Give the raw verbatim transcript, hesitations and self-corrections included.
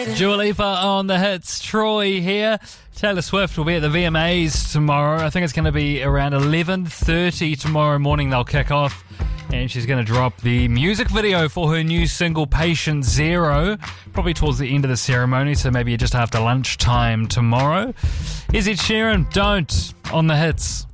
Dua Lipa on the hits. Troy here. Taylor Swift will be at the V M As tomorrow. I think it's going to be around eleven thirty tomorrow morning they'll kick off. And she's going to drop the music video for her new single, Patient Zero, probably towards the end of the ceremony, so maybe just after lunchtime tomorrow. Is Ed Sheeran? Don't on the hits.